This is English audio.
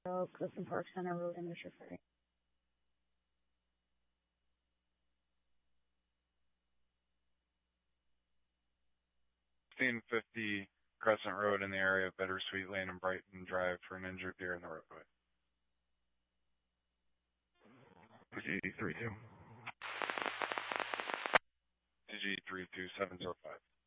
Clifton Park Center Road in Richard Ferry. 1550 Crescent Road in the area of Bittersweet Lane and Brighton Drive for an injured deer in the roadway. DG 32. DG 32705.